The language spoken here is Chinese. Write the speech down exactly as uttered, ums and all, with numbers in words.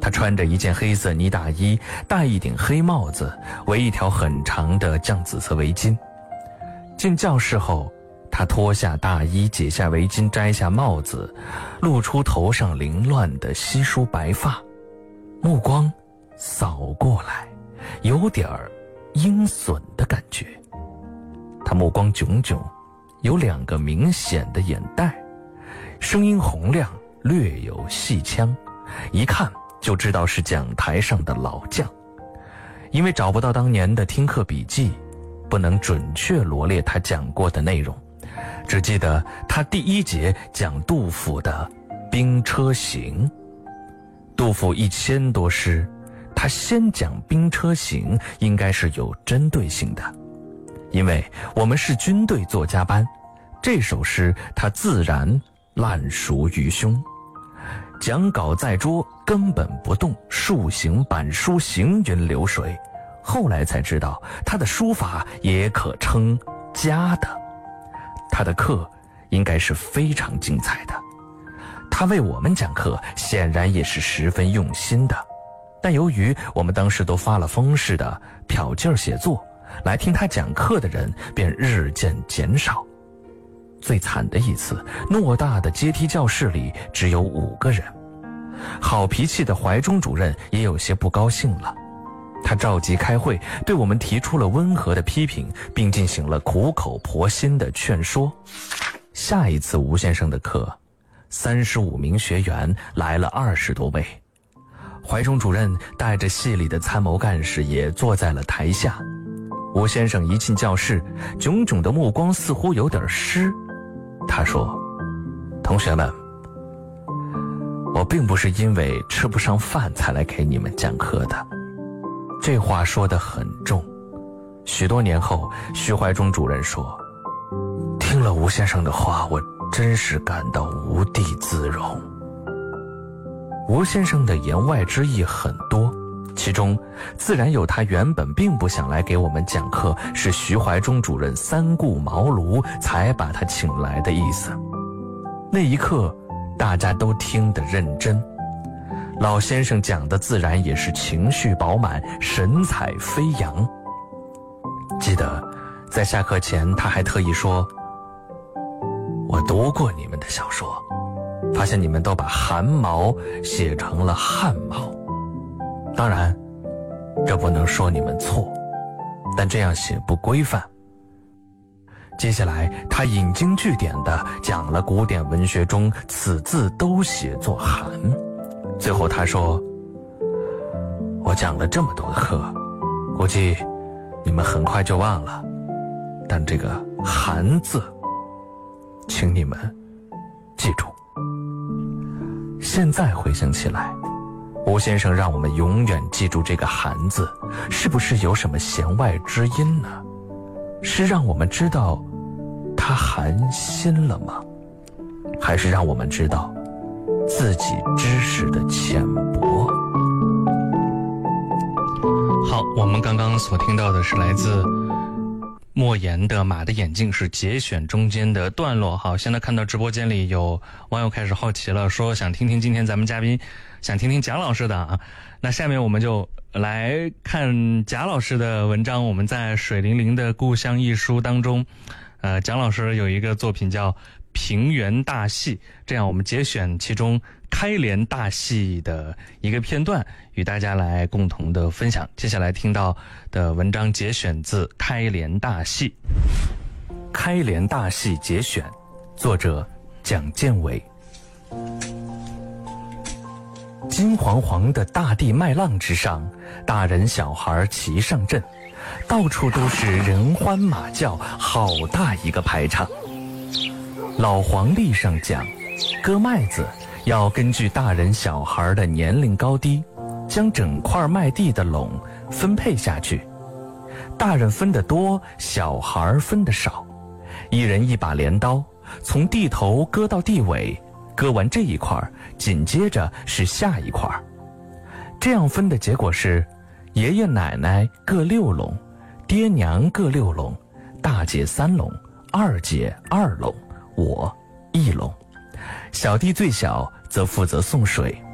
他穿着一件黑色呢大衣，戴一顶黑帽子，围一条很长的绛紫色围巾。进教室后，他脱下大衣，解下围巾，摘下帽子，露出头上凌乱的稀疏白发，目光扫过来，有点儿阴损的感觉。他目光炯炯，有两个明显的眼袋，声音洪亮，略有戏腔，一看就知道是讲台上的老将。因为找不到当年的听课笔记，不能准确罗列他讲过的内容，只记得他第一节讲杜甫的《兵车行》。杜甫一千多诗，他先讲《兵车行》，应该是有针对性的，因为我们是军队作家班，这首诗他自然烂熟于胸。讲稿在桌，根本不动，竖行板书，行云流水。后来才知道，他的书法也可称佳的。他的课应该是非常精彩的，他为我们讲课显然也是十分用心的。但由于我们当时都发了疯似的瞟劲儿写作，来听他讲课的人便日渐减少。最惨的一次，偌大的阶梯教室里只有五个人。好脾气的怀中主任也有些不高兴了，他召集开会，对我们提出了温和的批评，并进行了苦口婆心的劝说。下一次吴先生的课，三十五名学员来了二十多位，怀中主任带着系里的参谋干事也坐在了台下。吴先生一进教室，炯炯的目光似乎有点湿。他说：同学们，我并不是因为吃不上饭才来给你们讲课的。这话说得很重。许多年后，徐怀中主任说，听了吴先生的话，我真是感到无地自容。吴先生的言外之意很多，其中自然有他原本并不想来给我们讲课，是徐怀中主任三顾茅庐才把他请来的意思。那一刻大家都听得认真，老先生讲的自然也是情绪饱满，神采飞扬。记得在下课前他还特意说，我读过你们的小说，发现你们都把汗毛写成了汗毛。当然这不能说你们错，但这样写不规范。接下来他引经据典地讲了古典文学中此字都写作寒。最后他说，我讲了这么多的课，估计你们很快就忘了，但这个寒字请你们记住。现在回想起来，吴先生让我们永远记住这个寒字，是不是有什么弦外之音呢？是让我们知道他寒心了吗？还是让我们知道自己知识的浅薄？ 好，我们刚刚所听到的是来自莫言的《马的眼镜》，是节选中间的段落。好，现在看到直播间里有网友开始好奇了，说想听听今天咱们嘉宾，想听听贾老师的啊。那下面我们就来看贾老师的文章。我们在《水灵灵的故乡》一书当中，呃，蒋老师有一个作品叫《平原大戏》，这样我们节选其中开联大戏的一个片段，与大家来共同的分享。接下来听到的文章节选自开联大戏。 开联大戏节选，作者蒋建伟。金黄黄的大地麦浪之上，大人小孩齐上阵，到处都是人欢马叫，好大一个排场。老黄历上讲，割麦子要根据大人小孩的年龄高低，将整块麦地的垄分配下去，大人分得多，小孩分得少，一人一把镰刀，从地头割到地尾，割完这一块，紧接着是下一块。这样分的结果是，爷爷奶奶各六垄，爹娘各六垄，大姐三垄，二姐二垄，我一垄。小弟最小则负责送水。